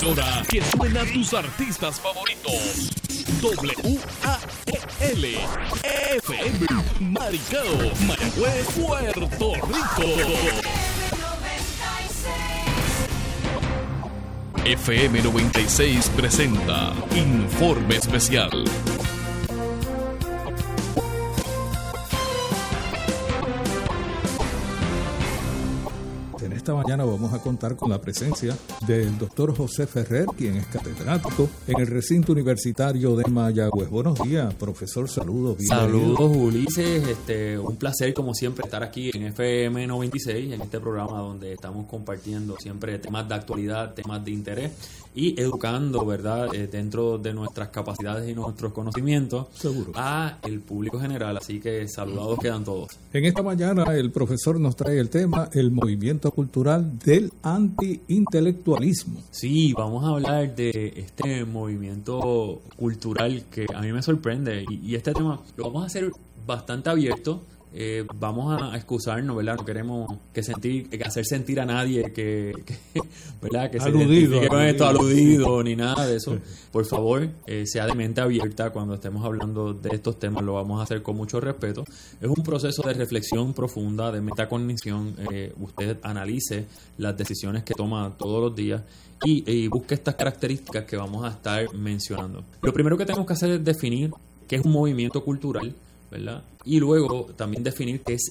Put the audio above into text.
Ahora que suenan tus artistas favoritos. WAEL FM Maricao, Mayagüez, Puerto Rico. FM 96 presenta Informe Especial. Esta mañana vamos a contar con la presencia del doctor José Ferrer, quien es catedrático en el recinto universitario de Mayagüez. Buenos días, profesor, saludos. Saludos, Ulises, un placer como siempre estar aquí en FM 96, en este programa donde estamos compartiendo siempre temas de actualidad, temas de interés y educando, ¿verdad?, dentro de nuestras capacidades y nuestros conocimientos. Seguro. A el público general, así que saludados quedan todos. En esta mañana el profesor nos trae el tema, el movimiento cultural del anti-intelectualismo. Sí, vamos a hablar de este movimiento cultural que a mí me sorprende y este tema lo vamos a hacer bastante abierto. Vamos a excusarnos, ¿verdad? No queremos hacer sentir a nadie que ¿verdad? Que se identifique con esto, aludido, ni nada de eso. Por favor, sea de mente abierta cuando estemos hablando de estos temas, lo vamos a hacer con mucho respeto. Es un proceso de reflexión profunda, de metacognición. Usted analice las decisiones que toma todos los días y busque estas características que vamos a estar mencionando. Lo primero que tenemos que hacer es definir qué es un movimiento cultural, ¿verdad? Y luego también definir qué es